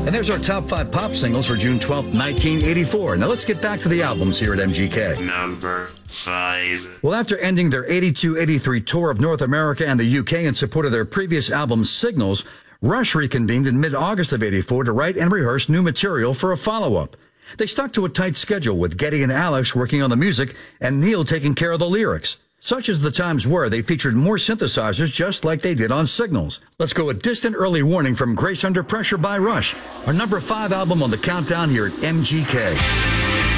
And there's our top 5 pop singles for June 12th, 1984. Now let's get back to the albums here at MGK. Number 5. Well, after ending their 82-83 tour of North America and the UK in support of their previous album Signals, Rush reconvened in mid-August of 84 to write and rehearse new material for a follow-up. They stuck to a tight schedule with Geddy and Alex working on the music and Neil taking care of the lyrics. Such as the times were, they featured more synthesizers just like they did on Signals. Let's go a distant early warning from Grace Under Pressure by Rush, our number 5 album on the countdown here at MGK.